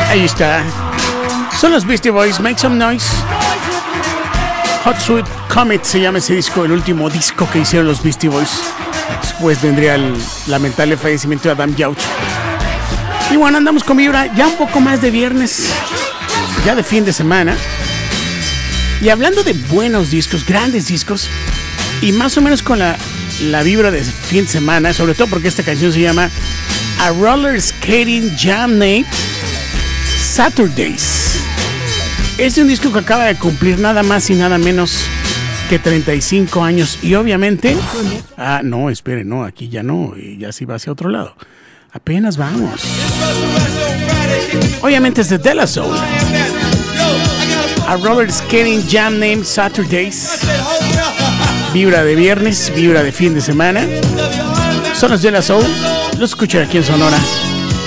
Ahí está. Son los Beastie Boys, Make Some Noise. Hot Sweet Comet se llama ese disco, el último disco que hicieron los Beastie Boys. Después vendría el lamentable fallecimiento de Adam Yauch. Y bueno, andamos con vibra ya un poco más de viernes, ya de fin de semana. Y hablando de buenos discos, grandes discos, y más o menos con la vibra de fin de semana, sobre todo porque esta canción se llama A Roller Skating Jam Night Saturdays. Es un disco que acaba de cumplir nada más y nada menos que 35 años. Y obviamente... Ah, no, espere, no, aquí ya no. Ya sí va hacia otro lado. Apenas vamos. Obviamente es de De La Soul. A Roller Skating Jam Night Saturdays. Vibra de viernes, vibra de fin de semana. Son los De La Soul. Los escuchan aquí en Sonora.